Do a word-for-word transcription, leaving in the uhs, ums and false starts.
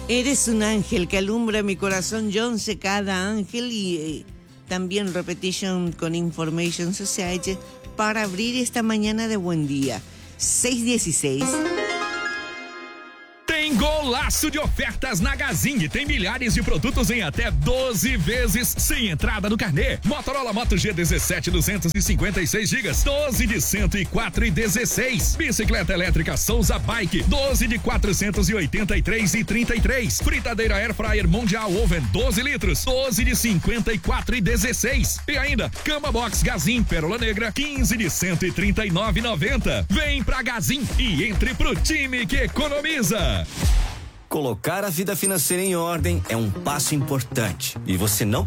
Eres un ángel que alumbra mi corazón, John C. Cada ángel y eh, también Repetition con Information Society para abrir esta mañana de buen día. seis dieciséis. Tem golaço de ofertas na Gazin. Tem milhares de produtos em até doze vezes sem entrada no carnê. Motorola Moto G dezessete duzentos e cinquenta e seis gigas, doze de cento e quatro e dezesseis. Bicicleta elétrica Souza Bike, doze de quatrocentos e oitenta e três e trinta e três. Fritadeira Air Fryer Mundial Oven, doze litros, doze de cinquenta e quatro e dezesseis. E ainda, Cama Box Gazin Pérola Negra, quinze de cento e trinta e nove e noventa. Vem pra Gazin e entre pro time que economiza. Colocar a vida financeira em ordem é um passo importante e você não